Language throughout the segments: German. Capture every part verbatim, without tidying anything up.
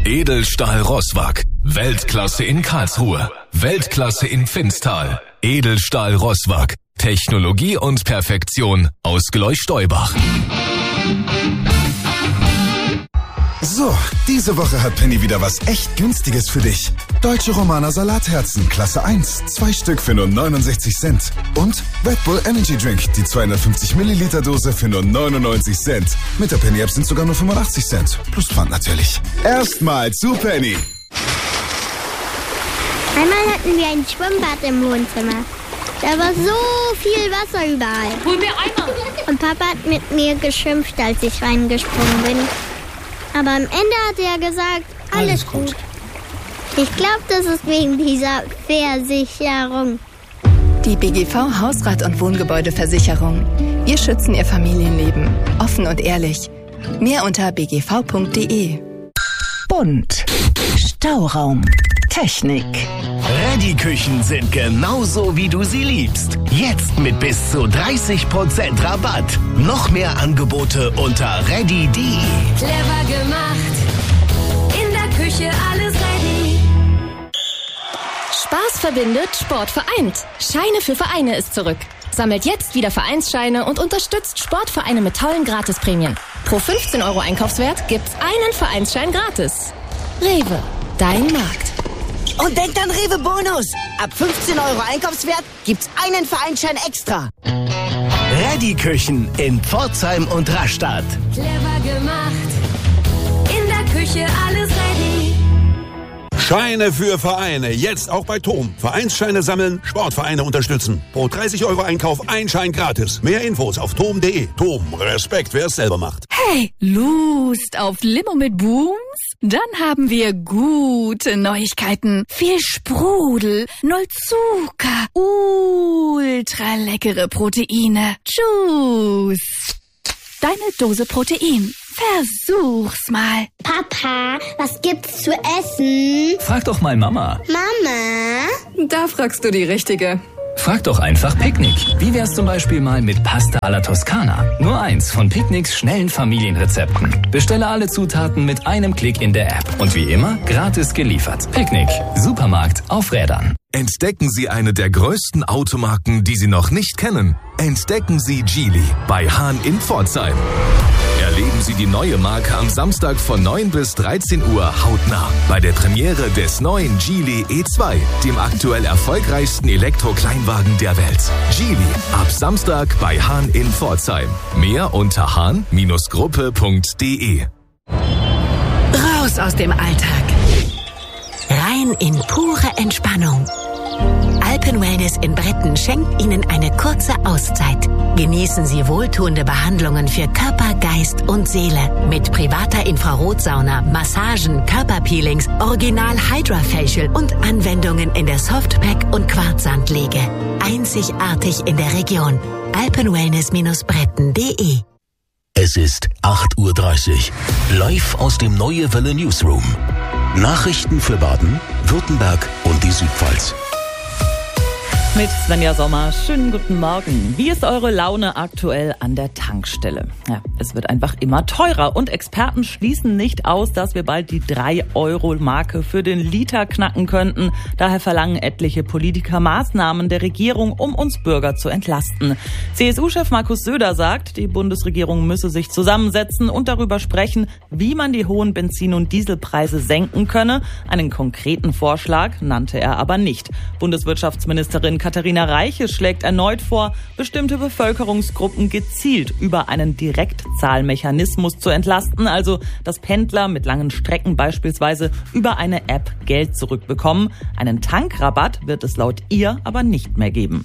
Edelstahl Roßwag. Weltklasse in Karlsruhe. Weltklasse in Pfinztal. Edelstahl Roßwag. Technologie und Perfektion aus Gleuch-Steubach. So, diese Woche hat Penny wieder was echt Günstiges für dich. Deutsche Romaner Salatherzen, Klasse eins, zwei Stück für nur neunundsechzig Cent. Und Red Bull Energy Drink, die zweihundertfünfzig Milliliter Dose für nur neunundneunzig Cent. Mit der Penny App sind sogar nur fünfundachtzig Cent. Plus Pfand natürlich. Erstmal zu Penny. Einmal hatten wir ein Schwimmbad im Wohnzimmer. Da war so viel Wasser überall. Hol mir Eimer. Und Papa hat mit mir geschimpft, als ich reingesprungen bin. Aber am Ende hat er gesagt, alles, alles gut. gut. Ich glaube, das ist wegen dieser Versicherung. Die B G V Hausrat- und Wohngebäudeversicherung. Wir schützen Ihr Familienleben. Offen und ehrlich. Mehr unter b g v punkt d e. Bunt. Stauraum. Technik. Reddy-Küchen sind genauso, wie du sie liebst. Jetzt mit bis zu dreißig Prozent Rabatt. Noch mehr Angebote unter reddy punkt de. Clever gemacht. In der Küche alles ready. Spaß verbindet, Sport vereint. Scheine für Vereine ist zurück. Sammelt jetzt wieder Vereinsscheine und unterstützt Sportvereine mit tollen Gratisprämien. Pro fünfzehn Euro Einkaufswert gibt's einen Vereinsschein gratis. Rewe, dein Markt. Und denkt an Rewe Bonus. Ab fünfzehn Euro Einkaufswert gibt's einen Vereinsschein extra. Reddy-Küchen in Pforzheim und Rastatt. Clever gemacht. In der Küche alles ready. Scheine für Vereine, jetzt auch bei Tom. Vereinsscheine sammeln, Sportvereine unterstützen. Pro dreißig Euro Einkauf ein Schein gratis. Mehr Infos auf tom punkt de. Tom, Respekt, wer es selber macht. Hey, Lust auf Limo mit Booms? Dann haben wir gute Neuigkeiten. Viel Sprudel, null Zucker, ultra leckere Proteine. Tschüss. Deine Dose Protein. Versuch's mal. Papa, was gibt's zu essen? Frag doch mal Mama. Mama? Da fragst du die Richtige. Frag doch einfach Picknick. Wie wär's zum Beispiel mal mit Pasta alla Toscana? Nur eins von Picknicks schnellen Familienrezepten. Bestelle alle Zutaten mit einem Klick in der App. Und wie immer, gratis geliefert. Picknick. Supermarkt auf Rädern. Entdecken Sie eine der größten Automarken, die Sie noch nicht kennen. Entdecken Sie Geely bei Hahn in Pforzheim. Erleben Sie die neue Marke am Samstag von neun bis dreizehn Uhr hautnah bei der Premiere des neuen Geely E zwei, dem aktuell erfolgreichsten Elektro-Kleinwagen der Welt. Geely ab Samstag bei Hahn in Pforzheim. Mehr unter hahn Gruppe punkt de. Raus aus dem Alltag. Rein in pure Entspannung. Alpenwellness in Bretten schenkt Ihnen eine kurze Auszeit. Genießen Sie wohltuende Behandlungen für Körper, Geist und Seele mit privater Infrarotsauna, Massagen, Körperpeelings, Original Hydra-Facial und Anwendungen in der Softpack- und Quarzsandliege. Einzigartig in der Region. alpenwellness Bretten punkt de. Es ist acht Uhr dreißig. Live aus dem Neue Welle Newsroom. Nachrichten für Baden, Württemberg und die Südpfalz. Mit Svenja Sommer, schönen guten Morgen. Wie ist eure Laune aktuell an der Tankstelle? Ja, es wird einfach immer teurer und Experten schließen nicht aus, dass wir bald die drei Euro Marke für den Liter knacken könnten. Daher verlangen etliche Politiker Maßnahmen der Regierung, um uns Bürger zu entlasten. C S U-Chef Markus Söder sagt, die Bundesregierung müsse sich zusammensetzen und darüber sprechen, wie man die hohen Benzin- und Dieselpreise senken könne. Einen konkreten Vorschlag nannte er aber nicht. Bundeswirtschaftsministerin Katharina Reiche schlägt erneut vor, bestimmte Bevölkerungsgruppen gezielt über einen Direktzahlmechanismus zu entlasten, also dass Pendler mit langen Strecken beispielsweise über eine App Geld zurückbekommen. Einen Tankrabatt wird es laut ihr aber nicht mehr geben.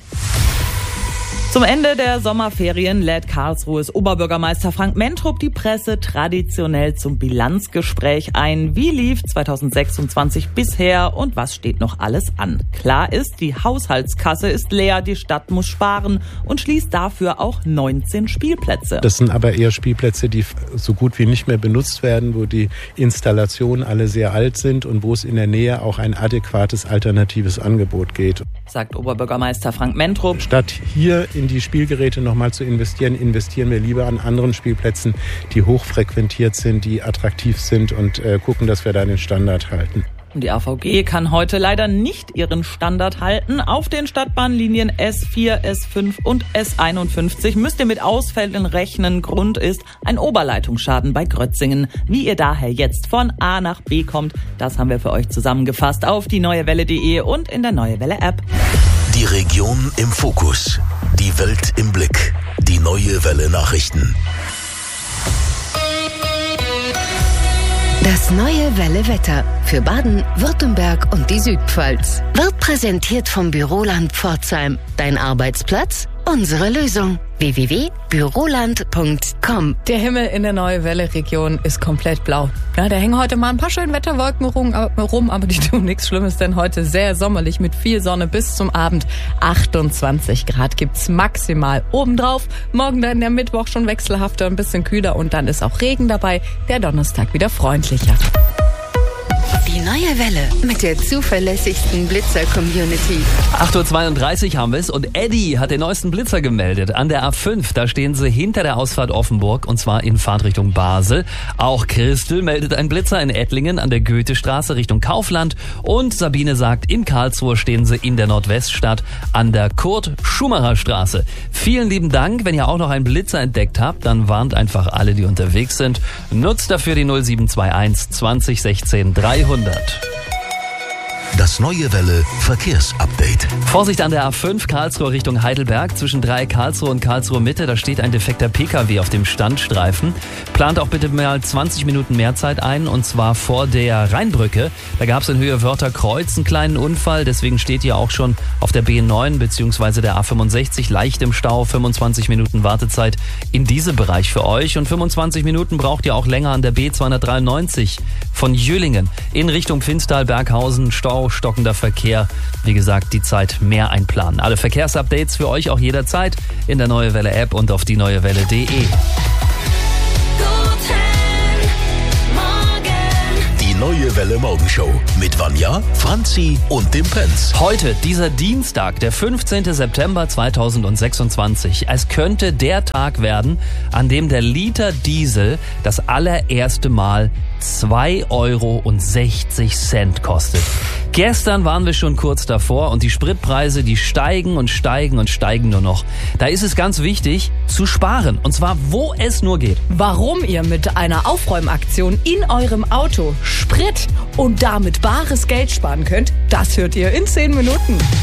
Zum Ende der Sommerferien lädt Karlsruhes Oberbürgermeister Frank Mentrup die Presse traditionell zum Bilanzgespräch ein. Wie lief zweitausendsechsundzwanzig bisher und was steht noch alles an? Klar ist, die Haushaltskasse ist leer, die Stadt muss sparen und schließt dafür auch neunzehn Spielplätze. Das sind aber eher Spielplätze, die so gut wie nicht mehr benutzt werden, wo die Installationen alle sehr alt sind und wo es in der Nähe auch ein adäquates alternatives Angebot geht. Sagt Oberbürgermeister Frank Mentrup. Statt hier in in die Spielgeräte nochmal zu investieren, investieren wir lieber an anderen Spielplätzen, die hochfrequentiert sind, die attraktiv sind und äh, gucken, dass wir da den Standard halten. Und die A V G kann heute leider nicht ihren Standard halten. Auf den Stadtbahnlinien S vier, S fünf und S einundfünfzig müsst ihr mit Ausfällen rechnen. Grund ist ein Oberleitungsschaden bei Grötzingen. Wie ihr daher jetzt von A nach B kommt, das haben wir für euch zusammengefasst auf die neue welle punkt de und in der Neue Welle App. Die Region im Fokus. Die Welt im Blick. Die Neue Welle Nachrichten. Das Neue Welle Wetter für Baden, Württemberg und die Südpfalz wird präsentiert vom Büroland Pforzheim. Dein Arbeitsplatz, unsere Lösung. w w w punkt büroland punkt com. Der Himmel in der Neue Welle Region ist komplett blau. Ja, da hängen heute mal ein paar schöne Wetterwolken rum, aber die tun nichts Schlimmes, denn heute sehr sommerlich mit viel Sonne bis zum Abend. achtundzwanzig Grad gibt's maximal obendrauf. Morgen dann der Mittwoch schon wechselhafter, ein bisschen kühler und dann ist auch Regen dabei. Der Donnerstag wieder freundlicher. Die Neue Welle mit der zuverlässigsten Blitzer-Community. acht Uhr zweiunddreißig haben wir es und Eddie hat den neuesten Blitzer gemeldet. An der A fünf, da stehen sie hinter der Ausfahrt Offenburg und zwar in Fahrtrichtung Basel. Auch Christel meldet einen Blitzer in Ettlingen an der Goethestraße Richtung Kaufland. Und Sabine sagt, in Karlsruhe stehen sie in der Nordweststadt an der Kurt-Schumacher-Straße. Vielen lieben Dank. Wenn ihr auch noch einen Blitzer entdeckt habt, dann warnt einfach alle, die unterwegs sind. Nutzt dafür die null sieben zwei eins zwanzig sechzehn dreihundert. Das Neue Welle Verkehrsupdate. Vorsicht an der A fünf Karlsruhe Richtung Heidelberg. Zwischen Dreieck Karlsruhe und Karlsruhe Mitte, da steht ein defekter P K W auf dem Standstreifen. Plant auch bitte mal zwanzig Minuten mehr Zeit ein und zwar vor der Rheinbrücke. Da gab es in Höhe Wörtherkreuz einen kleinen Unfall. Deswegen steht ihr auch schon auf der B neun bzw. der A fünfundsechzig leicht im Stau. fünfundzwanzig Minuten Wartezeit in diesem Bereich für euch. Und fünfundzwanzig Minuten braucht ihr auch länger an der B zweihundertdreiundneunzig von Jüllingen in Richtung Finstal, Berghausen. Stau, stockender Verkehr. Wie gesagt, die Zeit mehr einplanen. Alle Verkehrsupdates für euch auch jederzeit in der Neue Welle App und auf die neue welle punkt de. Die Neue Welle Morgenshow mit Vanja, Franzi und dem Prinz. Heute, dieser Dienstag, der fünfzehnten September zweitausendsechsundzwanzig. Es könnte der Tag werden, an dem der Liter Diesel das allererste Mal zwei Euro sechzig kostet. Gestern waren wir schon kurz davor und die Spritpreise, die steigen und steigen und steigen nur noch. Da ist es ganz wichtig, zu sparen. Und zwar, wo es nur geht. Warum ihr mit einer Aufräumaktion in eurem Auto Sprit und damit bares Geld sparen könnt, das hört ihr in zehn Minuten.